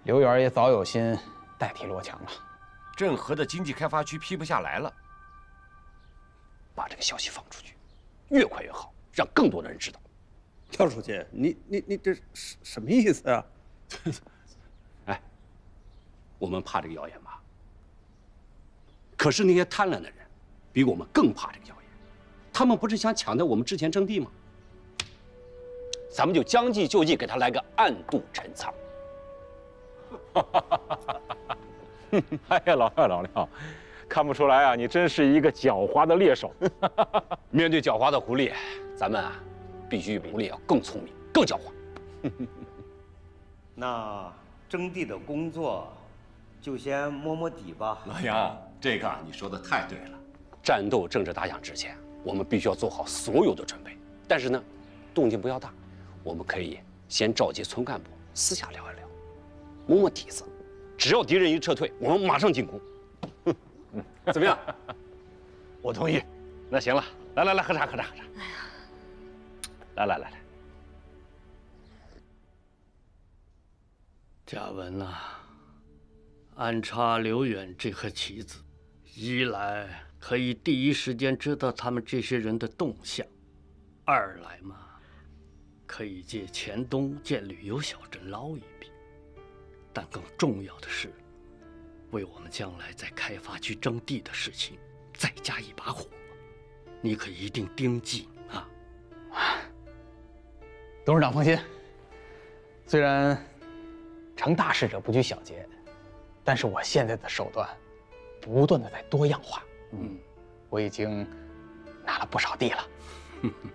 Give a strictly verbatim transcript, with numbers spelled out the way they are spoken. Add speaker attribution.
Speaker 1: 刘源也早有心代替罗强了。
Speaker 2: 郑和的经济开发区批不下来了，
Speaker 3: 把这个消息放出去，越快越好，让更多的人知道。
Speaker 4: 廖书记，你你你这什什么意思啊？
Speaker 3: 哎，我们怕这个谣言吧？可是那些贪婪的人，比我们更怕这个谣言。他们不是想抢掉我们之前征地吗？咱们就将计就计，给他来个暗度陈仓。
Speaker 5: 哎呀，老廖老廖，看不出来啊，你真是一个狡猾的猎手。
Speaker 3: 面对狡猾的狐狸，咱们啊，必须比狐狸要更聪明、更狡猾。
Speaker 6: 那征地的工作，就先摸摸底吧。
Speaker 2: 老杨，这个你说的太对了。
Speaker 3: 战斗正式打响之前，我们必须要做好所有的准备。但是呢，动静不要大，我们可以先召集村干部私下聊一聊，摸摸底子。只要敌人一撤退，我们马上进攻。嗯，怎么样？
Speaker 5: 我同意。
Speaker 3: 那行了，来来来，喝茶喝茶喝茶。哎呀，来来来来。
Speaker 7: 嘉文呐、啊，安插刘远这颗棋子，一来可以第一时间知道他们这些人的动向，二来嘛，可以借钱东建旅游小镇捞一笔。但更重要的是，为我们将来在开发区征地的事情再加一把火。你可一定盯紧啊！
Speaker 1: 董事长放心，虽然成大事者不拘小节，但是我现在的手段不断的在多样化。嗯，我已经拿了不少地了。